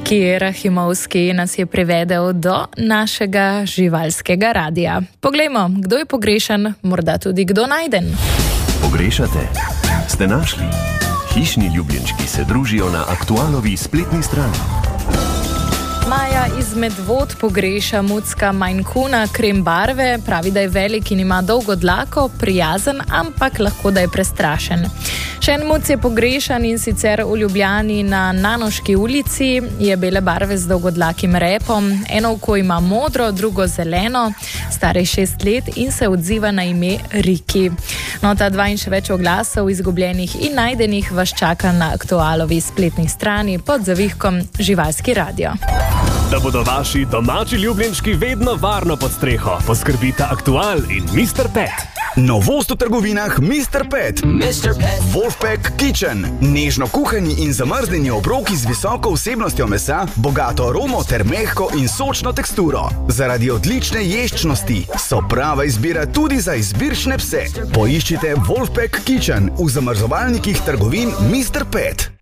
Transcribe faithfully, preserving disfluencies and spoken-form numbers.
Riki Rahimovski nas je privedel do našega živalskega radia. Poglejmo, kdo je pogrešan, morda tudi kdo najden. Pogrešate? Ste našli? Hišni ljubljenčki se družijo na Aktualovi spletni strani. Maja iz Medvod pogreša mucka Maine Coona krem barve, pravi, da je velik in ima dolgo dlako, prijazen, ampak lahko da je prestrašen. Še en muc je pogrešan in sicer v Ljubljani na Nanoški ulici, je bele barve z dolgodlakim repom, eno oko ima modro, drugo zeleno, star je šest let in se odziva na ime Riki. No, ta dva in še več oglasov izgubljenih in najdenih vas čaka na Aktualovi spletni strani pod zavihkom Živalski radio. Da bodo vaši domači ljubljenčki vedno varno pod streho, poskrbita Aktual in mister Pet. Novost v trgovinah mister Pet. mister Pet. Wolfpack Kitchen. Nežno kuhani in zamrznjeni obroki z visoko vsebnostjo mesa, bogato aromo ter mehko in sočno teksturo. Zaradi odlične ješčnosti so prava izbira tudi za izbirčne pse. Poiščite Wolfpack Kitchen v zamrzovalnikih trgovin mister Pet.